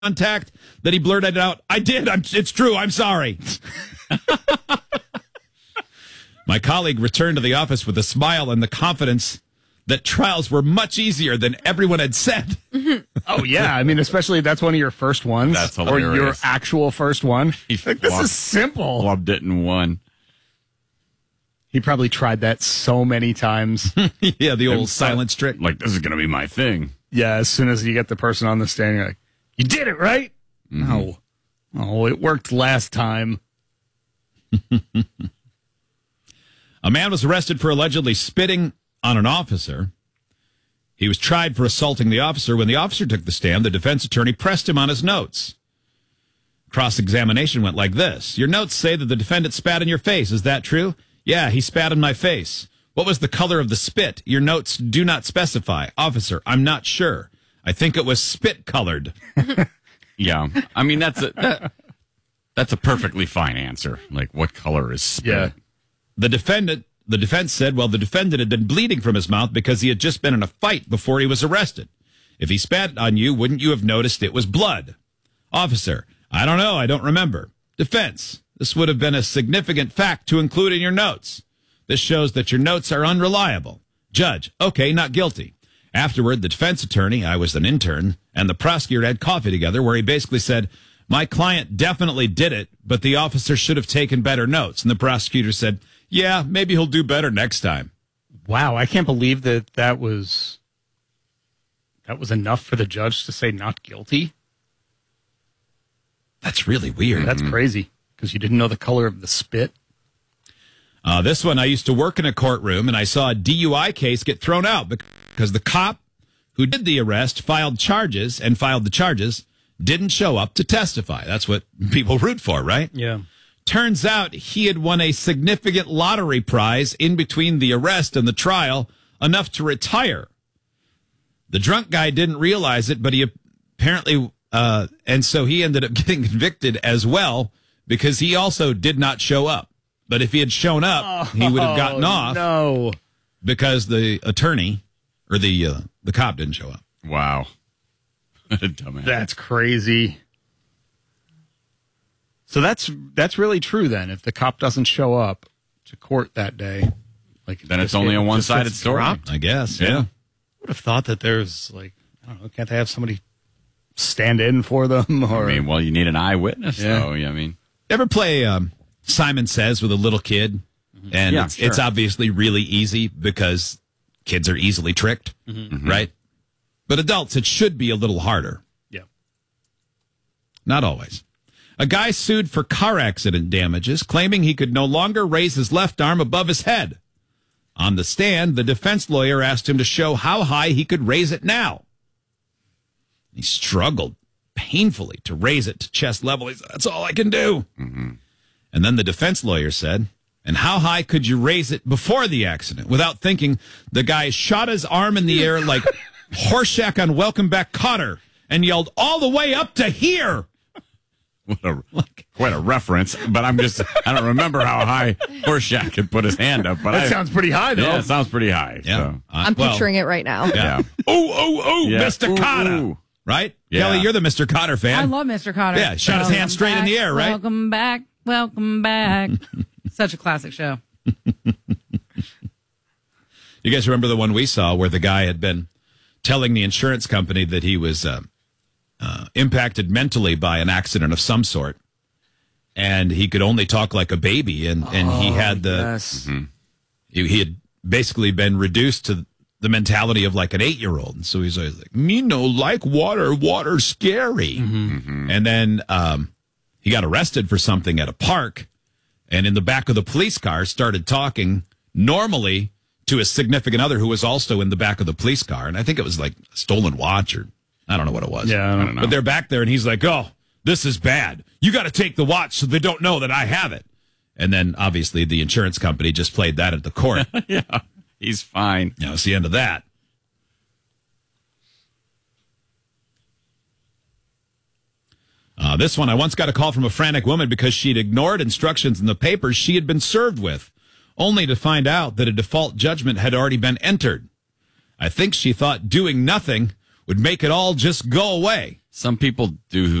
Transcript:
contact that he blurted out, I did. It's true. I'm sorry. My colleague returned to the office with a smile and the confidence that trials were much easier than everyone had said. Oh, yeah. I mean, especially if that's one of your first ones. That's hilarious. Or your actual first one. This is simple. Loved it and won. He probably tried that so many times. Yeah, the old silence trick. Like, this is going to be my thing. Yeah, as soon as you get the person on the stand, you're like, you did it, right? Mm-hmm. No. Oh, it worked last time. A man was arrested for allegedly spitting on an officer. He was tried for assaulting the officer. When the officer took the stand, the defense attorney pressed him on his notes. Cross-examination went like this. Your notes say that the defendant spat in your face. Is that true? Yeah, he spat in my face. What was the color of the spit? Your notes do not specify. Officer, I'm not sure. I think it was spit-colored. Yeah. I mean, that's a perfectly fine answer. Like, what color is spit? Yeah. The defense said, well, the defendant had been bleeding from his mouth because he had just been in a fight before he was arrested. If he spat on you, wouldn't you have noticed it was blood? Officer, I don't know. I don't remember. Defense, this would have been a significant fact to include in your notes. This shows that your notes are unreliable. Judge, okay, not guilty. Afterward, the defense attorney, I was an intern, and the prosecutor had coffee together where he basically said, my client definitely did it, but the officer should have taken better notes. And the prosecutor said, yeah, maybe he'll do better next time. Wow, I can't believe that was enough for the judge to say not guilty. That's really weird. That's crazy, because you didn't know the color of the spit. This one, I used to work in a courtroom, and I saw a DUI case get thrown out because the cop who did the arrest filed the charges, didn't show up to testify. That's what people root for, right? Yeah. Turns out he had won a significant lottery prize in between the arrest and the trial, enough to retire. The drunk guy didn't realize it, but he apparently, and so he ended up getting convicted as well because he also did not show up. But if he had shown up, he would have gotten off. No, because the attorney or the cop didn't show up. Wow. Dumbass. That's crazy. So that's really true then. If the cop doesn't show up to court that day, like then it's only a one-sided story. I guess. Yeah. I would have thought that there's I don't know, can't they have somebody stand in for them? Or I mean, well, you need an eyewitness. Yeah. So, I mean, ever play Simon Says with a little kid? And Yeah, it's obviously really easy because kids are easily tricked, right? But adults, it should be a little harder. Yeah. Not always. A guy sued for car accident damages, claiming he could no longer raise his left arm above his head. On the stand, the defense lawyer asked him to show how high he could raise it now. He struggled painfully to raise it to chest level. He said, that's all I can do. And then the defense lawyer said, and how high could you raise it before the accident? Without thinking, the guy shot his arm in the air like Horshack on Welcome Back Kotter and yelled, all the way up to here. quite a reference, but I don't remember how high Horshack could put his hand up. But that sounds pretty high, though. Yeah, it sounds pretty high. Yeah. So. I'm picturing it right now. Yeah. Oh, Yeah. Mr. Kotter. Ooh. Right? Yeah. Kelly, you're the Mr. Kotter fan. I love Mr. Kotter. Yeah, shot his hand straight in the air, right? Welcome back. Welcome back. Such a classic show. You guys remember the one we saw where the guy had been telling the insurance company that he was impacted mentally by an accident of some sort, and he could only talk like a baby, and he had he had basically been reduced to the mentality of like an 8-year-old, and so he's always like, me no like water's scary. And then he got arrested for something at a park, and in the back of the police car started talking normally to a significant other who was also in the back of the police car, and I think it was like a stolen watch or I don't know what it was. Yeah, I don't know. But they're back there, and he's like, oh, this is bad. You got to take the watch so they don't know that I have it. And then, obviously, the insurance company just played that at the court. Yeah, he's fine. You know, it's the end of that. This one, I once got a call from a frantic woman because she'd ignored instructions in the papers she had been served with, only to find out that a default judgment had already been entered. I think she thought doing nothing would make it all just go away. Some people do